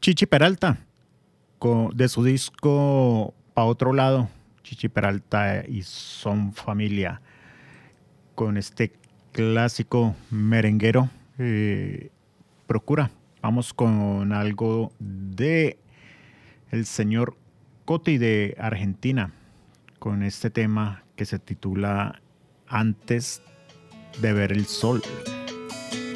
Chichi Peralta, de su disco Pa' Otro Lado, Chichi Peralta y Son Familia, con este clásico merenguero. Procura, vamos con algo de el señor Coti de Argentina, con este tema que se titula Antes de ver el sol.